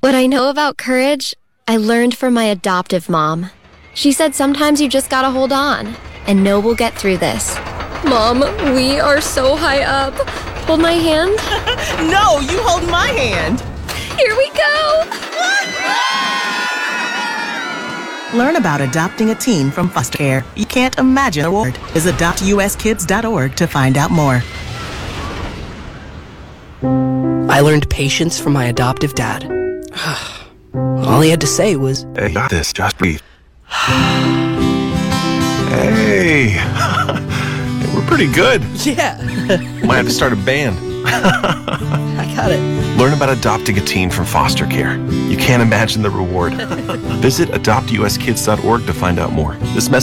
What I know about courage, I learned from my adoptive mom. She said sometimes you just gotta hold on, and know we'll get through this. Mom, we are so high up. Hold my hand. No, you hold my hand. Here we go. Learn about adopting a teen from foster care. You can't imagine the reward. Visit adoptuskids.org to find out more. I learned patience from my adoptive dad. All he had to say was, "Hey, got this. Just breathe." Hey, we're pretty good. yeah, Might have to start a band. I got it. Learn about adopting a teen from foster care. You can't imagine the reward. Visit adoptuskids.org to find out more. This message